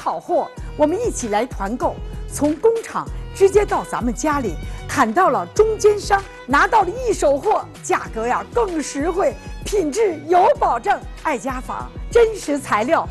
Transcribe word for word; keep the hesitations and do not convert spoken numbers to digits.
好货，我们一起来团购，从工厂直接到咱们家里，砍到了中间商，拿到了一手货，价格呀更实惠，品质有保证。爱家纺真实材料。